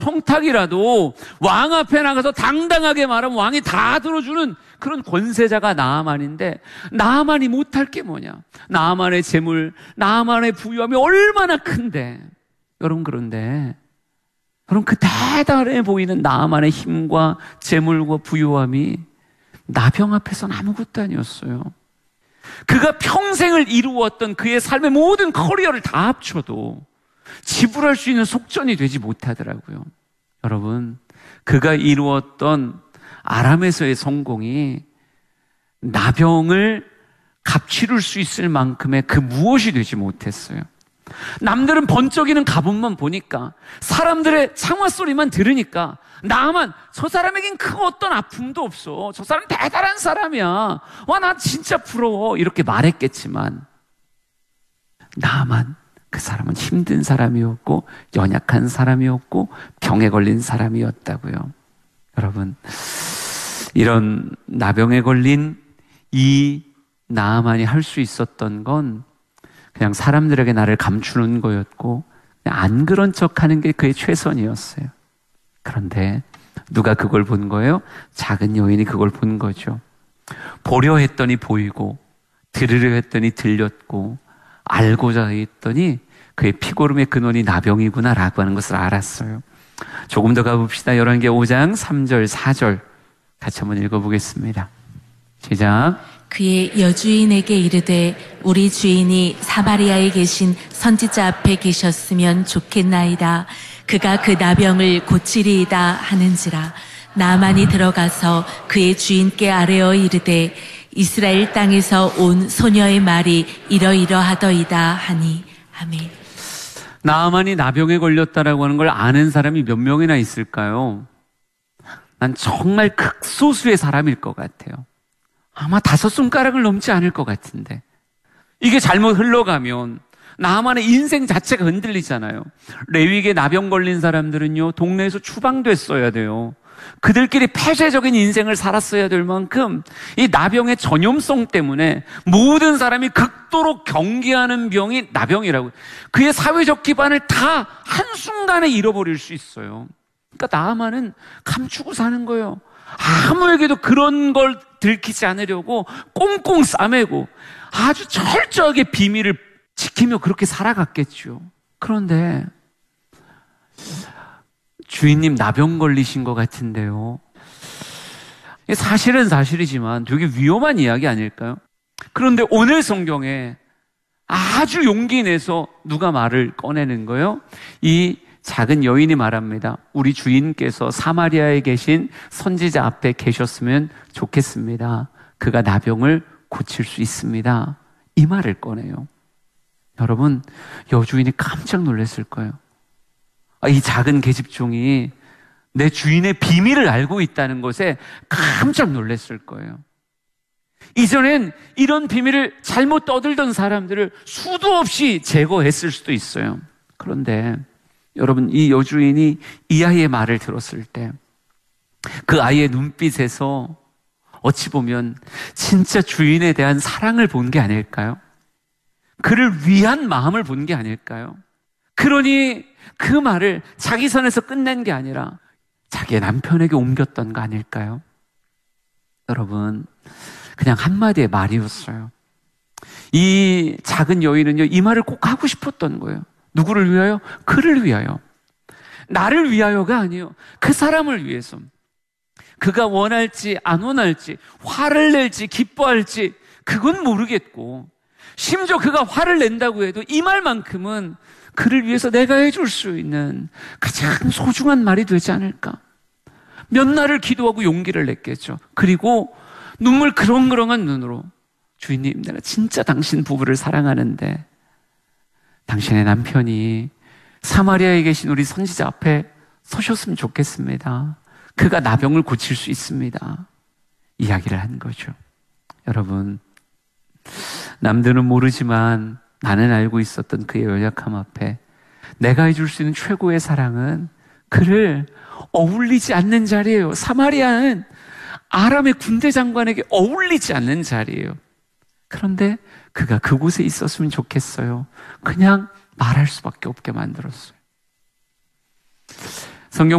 청탁이라도 왕 앞에 나가서 당당하게 말하면 왕이 다 들어주는 그런 권세자가 나아만인데, 나아만이 못할 게 뭐냐? 나아만의 재물, 나아만의 부유함이 얼마나 큰데. 여러분, 그런데 여러분, 그 대단해 보이는 나아만의 힘과 재물과 부유함이 나병 앞에서는 아무것도 아니었어요. 그가 평생을 이루었던 그의 삶의 모든 커리어를 다 합쳐도 지불할 수 있는 속전이 되지 못하더라고요. 여러분, 그가 이루었던 아람에서의 성공이 나병을 값치를 수 있을 만큼의 그 무엇이 되지 못했어요. 남들은 번쩍이는 가문만 보니까, 사람들의 창화 소리만 들으니까 나만, 저 사람에겐 그 어떤 아픔도 없어, 저 사람 대단한 사람이야, 와, 나 진짜 부러워, 이렇게 말했겠지만, 나만, 그 사람은 힘든 사람이었고 연약한 사람이었고 병에 걸린 사람이었다고요. 여러분, 이런 나병에 걸린 이 나아만이 할 수 있었던 건 그냥 사람들에게 나를 감추는 거였고, 그냥 안 그런 척하는 게 그의 최선이었어요. 그런데 누가 그걸 본 거예요? 작은 여인이 그걸 본 거죠. 보려 했더니 보이고, 들으려 했더니 들렸고, 알고자 했더니 그의 피고름의 근원이 나병이구나라고 하는 것을 알았어요. 조금 더 가봅시다. 열왕기하 5장 3절 4절 같이 한번 읽어보겠습니다. 시작. 그의 여주인에게 이르되 우리 주인이 사마리아에 계신 선지자 앞에 계셨으면 좋겠나이다. 그가 그 나병을 고치리이다 하는지라. 나만이 들어가서 그의 주인께 아뢰어 이르되 이스라엘 땅에서 온 소녀의 말이 이러이러하더이다 하니. 아멘. 나아만이 나병에 걸렸다라고 하는 걸 아는 사람이 몇 명이나 있을까요? 난 정말 극소수의 사람일 것 같아요. 아마 5손가락을 넘지 않을 것 같은데, 이게 잘못 흘러가면 나아만의 인생 자체가 흔들리잖아요. 레위기에 나병 걸린 사람들은요, 동네에서 추방됐어야 돼요. 그들끼리 폐쇄적인 인생을 살았어야 될 만큼 이 나병의 전염성 때문에 모든 사람이 극도로 경계하는 병이 나병이라고, 그의 사회적 기반을 다 한순간에 잃어버릴 수 있어요. 그러니까 나아만은 감추고 사는 거예요. 아무에게도 그런 걸 들키지 않으려고 꽁꽁 싸매고 아주 철저하게 비밀을 지키며 그렇게 살아갔겠죠. 그런데 주인님 나병 걸리신 것 같은데요. 사실은 사실이지만 되게 위험한 이야기 아닐까요? 그런데 오늘 성경에 아주 용기 내서 누가 말을 꺼내는 거예요? 이 작은 여인이 말합니다. 우리 주인께서 사마리아에 계신 선지자 앞에 계셨으면 좋겠습니다. 그가 나병을 고칠 수 있습니다. 이 말을 꺼내요. 여러분, 여주인이 깜짝 놀랐을 거예요. 이 작은 계집종이 내 주인의 비밀을 알고 있다는 것에 깜짝 놀랐을 거예요. 이전엔 이런 비밀을 잘못 떠들던 사람들을 수도 없이 제거했을 수도 있어요. 그런데 여러분, 이 여주인이 이 아이의 말을 들었을 때 그 아이의 눈빛에서 어찌 보면 진짜 주인에 대한 사랑을 본 게 아닐까요? 그를 위한 마음을 본 게 아닐까요? 그러니 그 말을 자기 선에서 끝낸 게 아니라 자기의 남편에게 옮겼던 거 아닐까요? 여러분, 그냥 한마디의 말이었어요. 이 작은 여인은요, 이 말을 꼭 하고 싶었던 거예요. 누구를 위하여? 그를 위하여. 나를 위하여가 아니에요. 그 사람을 위해서. 그가 원할지 안 원할지, 화를 낼지 기뻐할지 그건 모르겠고, 심지어 그가 화를 낸다고 해도 이 말만큼은 그를 위해서 내가 해줄 수 있는 가장 소중한 말이 되지 않을까. 몇 날을 기도하고 용기를 냈겠죠. 그리고 눈물 그렁그렁한 눈으로, 주인님, 내가 진짜 당신 부부를 사랑하는데 당신의 남편이 사마리아에 계신 우리 선지자 앞에 서셨으면 좋겠습니다. 그가 나병을 고칠 수 있습니다. 이야기를 한 거죠. 여러분, 남들은 모르지만 나는 알고 있었던 그의 연약함 앞에 내가 해줄 수 있는 최고의 사랑은 그를 어울리지 않는 자리예요. 사마리아는 아람의 군대 장관에게 어울리지 않는 자리예요. 그런데 그가 그곳에 있었으면 좋겠어요. 그냥 말할 수밖에 없게 만들었어요. 성경